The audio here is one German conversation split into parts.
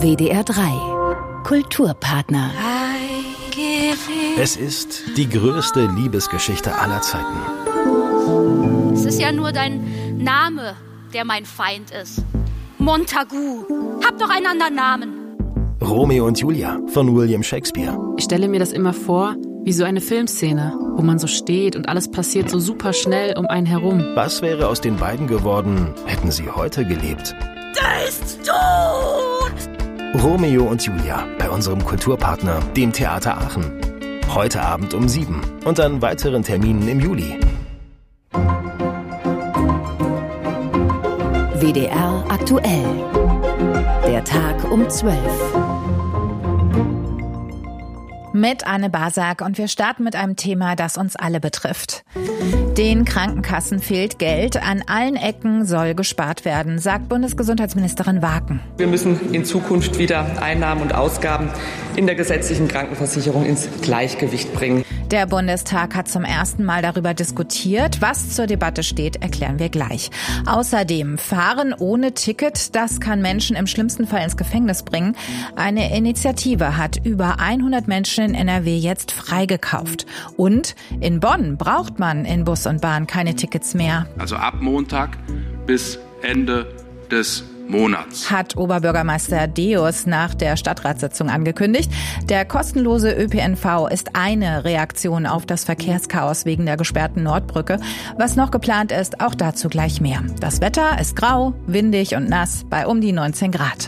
WDR 3 Kulturpartner. Es ist die größte Liebesgeschichte aller Zeiten. Es ist ja nur dein Name, der mein Feind ist. Montagu. Habt doch einen anderen Namen. Romeo und Julia von William Shakespeare. Ich stelle mir das immer vor, wie so eine Filmszene, wo man so steht und alles passiert so super schnell um einen herum. Was wäre aus den beiden geworden, hätten sie heute gelebt? Der ist tot! Romeo und Julia bei unserem Kulturpartner, dem Theater Aachen. Heute Abend um 7 und an weiteren Terminen im Juli. WDR aktuell. Der Tag um 12. Mit Anne Basak und wir starten mit einem Thema, das uns alle betrifft. Den Krankenkassen fehlt Geld. An allen Ecken soll gespart werden, sagt Bundesgesundheitsministerin Waken. Wir müssen in Zukunft wieder Einnahmen und Ausgaben in der gesetzlichen Krankenversicherung ins Gleichgewicht bringen. Der Bundestag hat zum ersten Mal darüber diskutiert. Was zur Debatte steht, erklären wir gleich. Außerdem Fahren ohne Ticket, das kann Menschen im schlimmsten Fall ins Gefängnis bringen. Eine Initiative hat über 100 Menschen in NRW jetzt freigekauft. Und in Bonn braucht man in Bus und Bahn keine Tickets mehr. Also ab Montag bis Ende des Monats. Hat Oberbürgermeister Deus nach der Stadtratssitzung angekündigt. Der kostenlose ÖPNV ist eine Reaktion auf das Verkehrschaos wegen der gesperrten Nordbrücke. Was noch geplant ist, auch dazu gleich mehr. Das Wetter ist grau, windig und nass bei um die 19 Grad.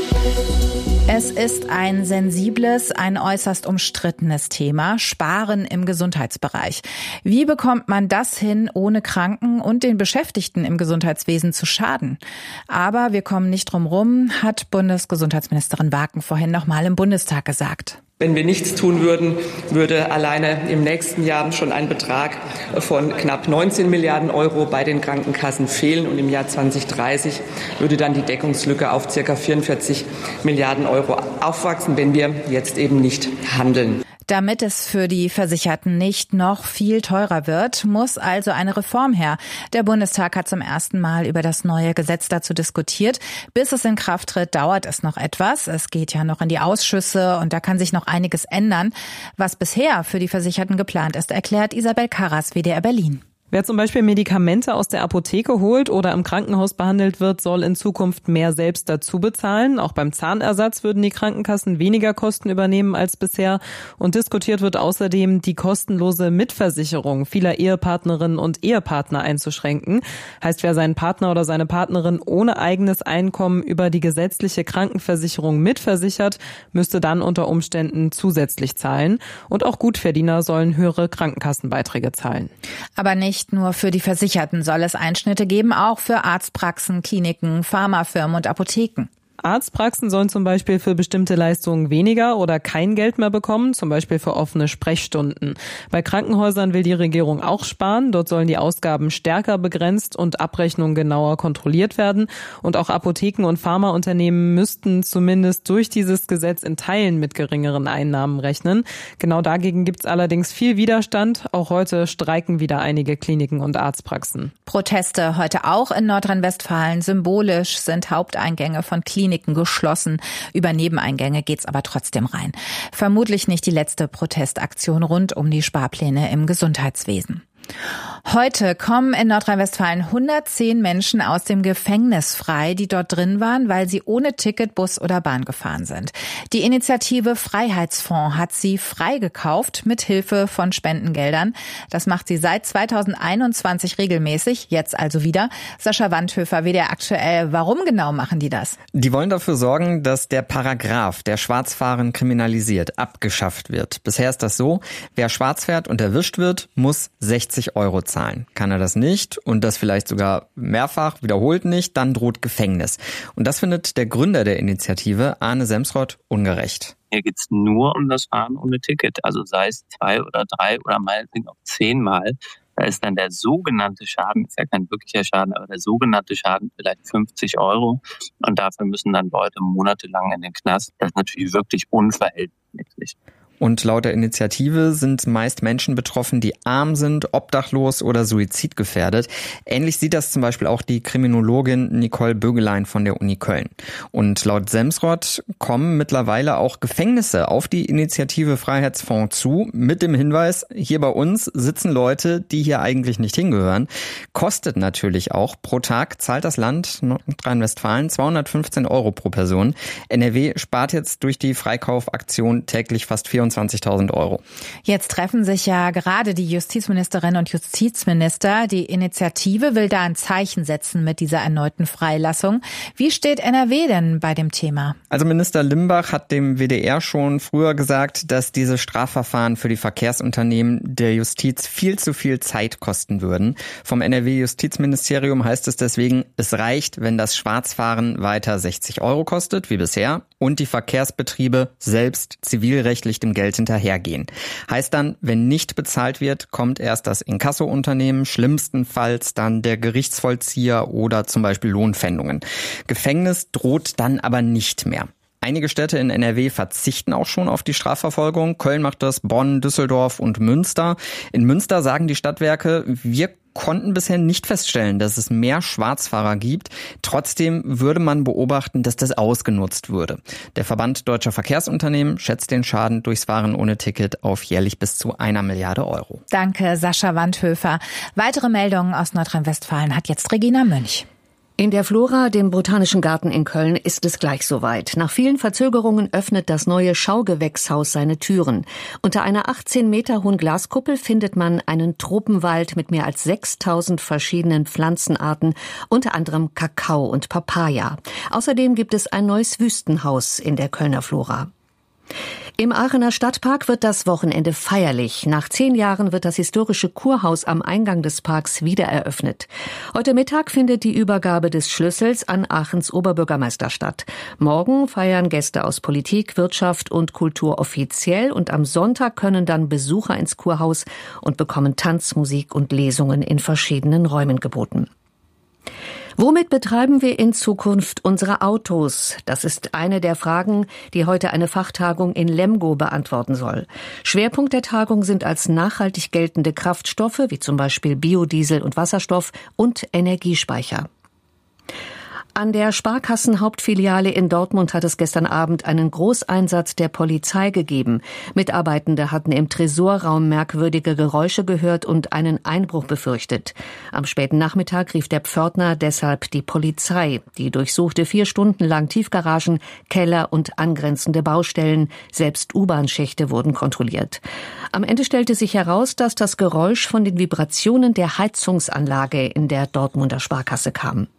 Es ist ein sensibles, ein äußerst umstrittenes Thema, Sparen im Gesundheitsbereich. Wie bekommt man das hin, ohne Kranken und den Beschäftigten im Gesundheitswesen zu schaden? Aber wir kommen nicht drum rum, hat Bundesgesundheitsministerin Waken vorhin noch mal im Bundestag gesagt. Wenn wir nichts tun würden, würde alleine im nächsten Jahr schon ein Betrag von knapp 19 Milliarden Euro bei den Krankenkassen fehlen. Und im Jahr 2030 würde dann die Deckungslücke auf ca. 44 Milliarden Euro aufwachsen, wenn wir jetzt eben nicht handeln. Damit es für die Versicherten nicht noch viel teurer wird, muss also eine Reform her. Der Bundestag hat zum ersten Mal über das neue Gesetz dazu diskutiert. Bis es in Kraft tritt, dauert es noch etwas. Es geht ja noch in die Ausschüsse und da kann sich noch einiges ändern. Was bisher für die Versicherten geplant ist, erklärt Isabel Karras, WDR Berlin. Wer zum Beispiel Medikamente aus der Apotheke holt oder im Krankenhaus behandelt wird, soll in Zukunft mehr selbst dazu bezahlen. Auch beim Zahnersatz würden die Krankenkassen weniger Kosten übernehmen als bisher. Und diskutiert wird außerdem, die kostenlose Mitversicherung vieler Ehepartnerinnen und Ehepartner einzuschränken. Heißt, wer seinen Partner oder seine Partnerin ohne eigenes Einkommen über die gesetzliche Krankenversicherung mitversichert, müsste dann unter Umständen zusätzlich zahlen. Und auch Gutverdiener sollen höhere Krankenkassenbeiträge zahlen. Aber nicht nur für die Versicherten soll es Einschnitte geben, auch für Arztpraxen, Kliniken, Pharmafirmen und Apotheken. Arztpraxen sollen zum Beispiel für bestimmte Leistungen weniger oder kein Geld mehr bekommen, zum Beispiel für offene Sprechstunden. Bei Krankenhäusern will die Regierung auch sparen. Dort sollen die Ausgaben stärker begrenzt und Abrechnungen genauer kontrolliert werden. Und auch Apotheken und Pharmaunternehmen müssten zumindest durch dieses Gesetz in Teilen mit geringeren Einnahmen rechnen. Genau dagegen gibt es allerdings viel Widerstand. Auch heute streiken wieder einige Kliniken und Arztpraxen. Proteste heute auch in Nordrhein-Westfalen. Symbolisch sind Haupteingänge von Kliniken geschlossen. Über Nebeneingänge geht's aber trotzdem rein. Vermutlich nicht die letzte Protestaktion rund um die Sparpläne im Gesundheitswesen. Heute kommen in Nordrhein-Westfalen 110 Menschen aus dem Gefängnis frei, die dort drin waren, weil sie ohne Ticket Bus oder Bahn gefahren sind. Die Initiative Freiheitsfonds hat sie freigekauft mit Hilfe von Spendengeldern. Das macht sie seit 2021 regelmäßig, jetzt also wieder. Sascha Wandhöfer, WDR aktuell. Warum genau machen die das? Die wollen dafür sorgen, dass der Paragraph, der Schwarzfahren kriminalisiert, abgeschafft wird. Bisher ist das so, wer schwarz fährt und erwischt wird, muss 60 Euro zahlen. Kann er das nicht und das vielleicht sogar mehrfach, wiederholt nicht, dann droht Gefängnis. Und das findet der Gründer der Initiative, Arne Semsrott, ungerecht. Hier geht es nur um das Fahren ohne Ticket. Also sei es 2 oder 3 oder meinetwegen auch 10 Mal. Da ist dann der sogenannte Schaden, ist ja kein wirklicher Schaden, aber der sogenannte Schaden vielleicht 50 Euro. Und dafür müssen dann Leute monatelang in den Knast. Das ist natürlich wirklich unverhältnismäßig. Und laut der Initiative sind meist Menschen betroffen, die arm sind, obdachlos oder suizidgefährdet. Ähnlich sieht das zum Beispiel auch die Kriminologin Nicole Bögelein von der Uni Köln. Und laut Semsrott kommen mittlerweile auch Gefängnisse auf die Initiative Freiheitsfonds zu, mit dem Hinweis, hier bei uns sitzen Leute, die hier eigentlich nicht hingehören. Kostet natürlich auch. Pro Tag zahlt das Land Nordrhein-Westfalen 215 € pro Person. NRW spart jetzt durch die Freikaufaktion täglich fast 24.000 €. Jetzt treffen sich ja gerade die Justizministerinnen und Justizminister. Die Initiative will da ein Zeichen setzen mit dieser erneuten Freilassung. Wie steht NRW denn bei dem Thema? Also Minister Limbach hat dem WDR schon früher gesagt, dass diese Strafverfahren für die Verkehrsunternehmen der Justiz viel zu viel Zeit kosten würden. Vom NRW-Justizministerium heißt es deswegen, es reicht, wenn das Schwarzfahren weiter 60 € kostet, wie bisher, und die Verkehrsbetriebe selbst zivilrechtlich dem Geld hinterhergehen. Heißt dann, wenn nicht bezahlt wird, kommt erst das Inkasso-Unternehmen, schlimmstenfalls dann der Gerichtsvollzieher oder zum Beispiel Lohnpfändungen. Gefängnis droht dann aber nicht mehr. Einige Städte in NRW verzichten auch schon auf die Strafverfolgung. Köln macht das, Bonn, Düsseldorf und Münster. In Münster sagen die Stadtwerke, wir konnten bisher nicht feststellen, dass es mehr Schwarzfahrer gibt. Trotzdem würde man beobachten, dass das ausgenutzt würde. Der Verband Deutscher Verkehrsunternehmen schätzt den Schaden durchs Fahren ohne Ticket auf jährlich bis zu 1 Milliarde €. Danke, Sascha Wandhöfer. Weitere Meldungen aus Nordrhein-Westfalen hat jetzt Regina Münch. In der Flora, dem Botanischen Garten in Köln, ist es gleich soweit. Nach vielen Verzögerungen öffnet das neue Schaugewächshaus seine Türen. Unter einer 18 Meter hohen Glaskuppel findet man einen Tropenwald mit mehr als 6.000 verschiedenen Pflanzenarten, unter anderem Kakao und Papaya. Außerdem gibt es ein neues Wüstenhaus in der Kölner Flora. Im Aachener Stadtpark wird das Wochenende feierlich. Nach 10 Jahren wird das historische Kurhaus am Eingang des Parks wieder eröffnet. Heute Mittag findet die Übergabe des Schlüssels an Aachens Oberbürgermeister statt. Morgen feiern Gäste aus Politik, Wirtschaft und Kultur offiziell und am Sonntag können dann Besucher ins Kurhaus und bekommen Tanz, Musik und Lesungen in verschiedenen Räumen geboten. Womit betreiben wir in Zukunft unsere Autos? Das ist eine der Fragen, die heute eine Fachtagung in Lemgo beantworten soll. Schwerpunkt der Tagung sind als nachhaltig geltende Kraftstoffe, wie zum Beispiel Biodiesel und Wasserstoff und Energiespeicher. An der Sparkassenhauptfiliale in Dortmund hat es gestern Abend einen Großeinsatz der Polizei gegeben. Mitarbeitende hatten im Tresorraum merkwürdige Geräusche gehört und einen Einbruch befürchtet. Am späten Nachmittag rief der Pförtner deshalb die Polizei. Die durchsuchte 4 Stunden lang Tiefgaragen, Keller und angrenzende Baustellen. Selbst U-Bahn-Schächte wurden kontrolliert. Am Ende stellte sich heraus, dass das Geräusch von den Vibrationen der Heizungsanlage in der Dortmunder Sparkasse kam.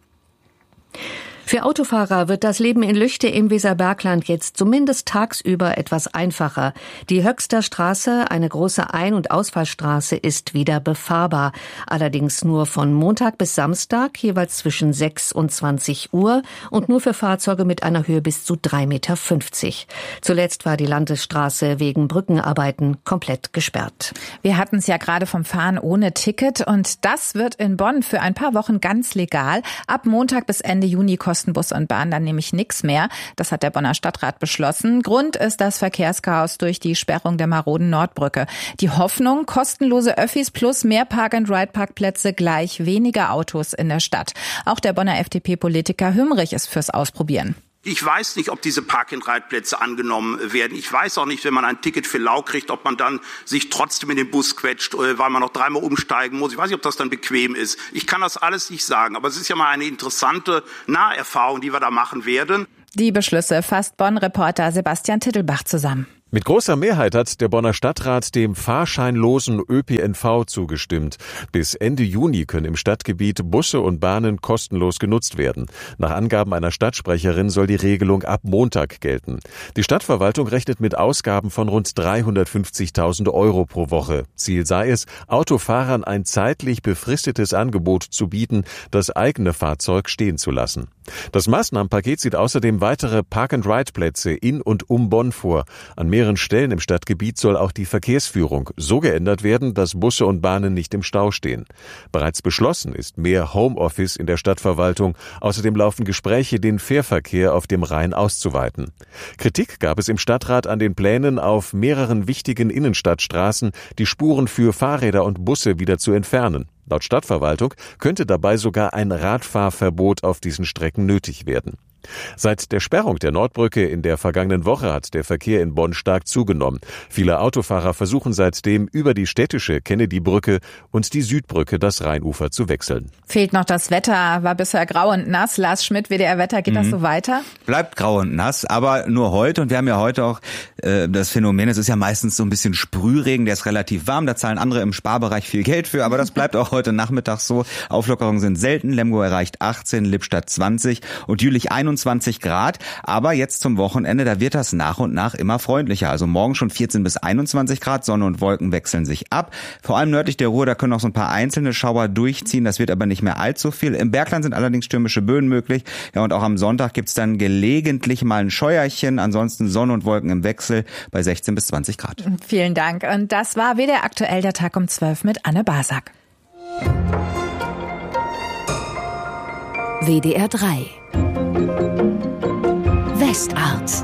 Für Autofahrer wird das Leben in Lüchte im Weserbergland jetzt zumindest tagsüber etwas einfacher. Die Höxter Straße, eine große Ein- und Ausfallstraße, ist wieder befahrbar. Allerdings nur von Montag bis Samstag, jeweils zwischen 6 und 20 Uhr und nur für Fahrzeuge mit einer Höhe bis zu 3,50 Meter. Zuletzt war die Landesstraße wegen Brückenarbeiten komplett gesperrt. Wir hatten es ja gerade vom Fahren ohne Ticket und das wird in Bonn für ein paar Wochen ganz legal. Ab Montag bis Ende Juni kosten Bus und Bahn dann nämlich nichts mehr. Das hat der Bonner Stadtrat beschlossen. Grund ist das Verkehrschaos durch die Sperrung der maroden Nordbrücke. Die Hoffnung, kostenlose Öffis plus mehr Park-and-Ride-Parkplätze gleich weniger Autos in der Stadt. Auch der Bonner FDP-Politiker Hümmrich ist fürs Ausprobieren. Ich weiß nicht, ob diese Park-and-Ride-Plätze angenommen werden. Ich weiß auch nicht, wenn man ein Ticket für Lau kriegt, ob man dann sich trotzdem in den Bus quetscht, weil man noch 3-mal umsteigen muss. Ich weiß nicht, ob das dann bequem ist. Ich kann das alles nicht sagen. Aber es ist ja mal eine interessante Naherfahrung, die wir da machen werden. Die Beschlüsse fasst Bonn-Reporter Sebastian Tittelbach zusammen. Mit großer Mehrheit hat der Bonner Stadtrat dem fahrscheinlosen ÖPNV zugestimmt. Bis Ende Juni können im Stadtgebiet Busse und Bahnen kostenlos genutzt werden. Nach Angaben einer Stadtsprecherin soll die Regelung ab Montag gelten. Die Stadtverwaltung rechnet mit Ausgaben von rund 350.000 € pro Woche. Ziel sei es, Autofahrern ein zeitlich befristetes Angebot zu bieten, das eigene Fahrzeug stehen zu lassen. Das Maßnahmenpaket sieht außerdem weitere Park-and-Ride-Plätze in und um Bonn vor. An mehreren Stellen im Stadtgebiet soll auch die Verkehrsführung so geändert werden, dass Busse und Bahnen nicht im Stau stehen. Bereits beschlossen ist mehr Homeoffice in der Stadtverwaltung. Außerdem laufen Gespräche, den Fährverkehr auf dem Rhein auszuweiten. Kritik gab es im Stadtrat an den Plänen, auf mehreren wichtigen Innenstadtstraßen die Spuren für Fahrräder und Busse wieder zu entfernen. Laut Stadtverwaltung könnte dabei sogar ein Radfahrverbot auf diesen Strecken nötig werden. Seit der Sperrung der Nordbrücke in der vergangenen Woche hat der Verkehr in Bonn stark zugenommen. Viele Autofahrer versuchen seitdem über die städtische Kennedy-Brücke und die Südbrücke das Rheinufer zu wechseln. Fehlt noch das Wetter, war bisher grau und nass. Lars Schmidt, WDR-Wetter, geht das so weiter? Bleibt grau und nass, aber nur heute. Und wir haben ja heute auch das Phänomen, es ist ja meistens so ein bisschen Sprühregen, der ist relativ warm, da zahlen andere im Sparbereich viel Geld für, aber das bleibt auch heute Nachmittag so. Auflockerungen sind selten, Lemgo erreicht 18, Lippstadt 20 und Jülich 21 Grad. Aber jetzt zum Wochenende, da wird das nach und nach immer freundlicher. Also morgen schon 14 bis 21 Grad, Sonne und Wolken wechseln sich ab. Vor allem nördlich der Ruhr, da können auch so ein paar einzelne Schauer durchziehen, das wird aber nicht mehr allzu viel. Im Bergland sind allerdings stürmische Böen möglich. Ja, und auch am Sonntag gibt's dann gelegentlich mal ein Scheuerchen. Ansonsten Sonne und Wolken im Wechsel bei 16 bis 20 Grad. Vielen Dank. Und das war WDR aktuell, der Tag um 12 mit Anne Basak. WDR 3 Westart.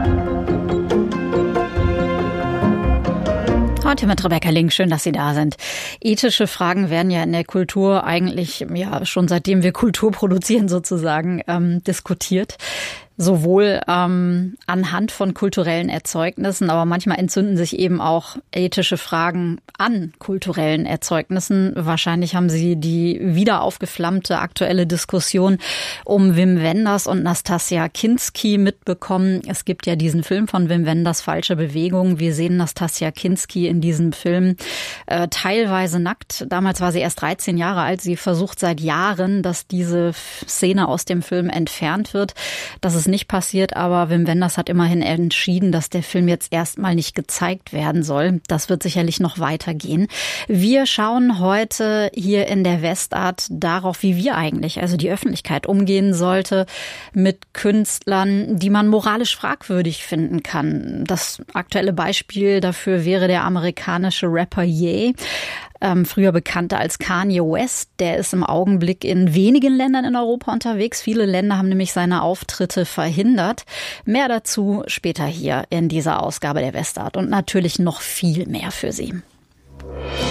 Heute mit Rebecca Link, schön, dass Sie da sind. Ethische Fragen werden ja in der Kultur eigentlich schon seitdem wir Kultur produzieren sozusagen diskutiert. Sowohl anhand von kulturellen Erzeugnissen, aber manchmal entzünden sich eben auch ethische Fragen an kulturellen Erzeugnissen. Wahrscheinlich haben Sie die wieder aufgeflammte aktuelle Diskussion um Wim Wenders und Nastassja Kinski mitbekommen. Es gibt ja diesen Film von Wim Wenders, Falsche Bewegung. Wir sehen Nastassja Kinski in diesem Film teilweise nackt. Damals war sie erst 13 Jahre alt. Sie versucht seit Jahren, dass diese Szene aus dem Film entfernt wird. Das ist nicht passiert, aber Wim Wenders hat immerhin entschieden, dass der Film jetzt erstmal nicht gezeigt werden soll. Das wird sicherlich noch weitergehen. Wir schauen heute hier in der Westart darauf, wie wir eigentlich, also die Öffentlichkeit, umgehen sollte mit Künstlern, die man moralisch fragwürdig finden kann. Das aktuelle Beispiel dafür wäre der amerikanische Rapper Ye. Früher bekannter als Kanye West. Der ist im Augenblick in wenigen Ländern in Europa unterwegs. Viele Länder haben nämlich seine Auftritte verhindert. Mehr dazu später hier in dieser Ausgabe der Westart und natürlich noch viel mehr für Sie.